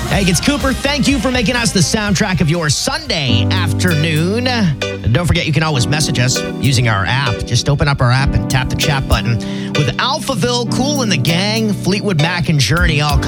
Hey, it's Cooper. Thank you for making us the soundtrack of your Sunday afternoon. And don't forget, you can always message us using our app. Just open up our app and tap the chat button. With Alphaville, Kool and the Gang, Fleetwood Mac, and Journey all coming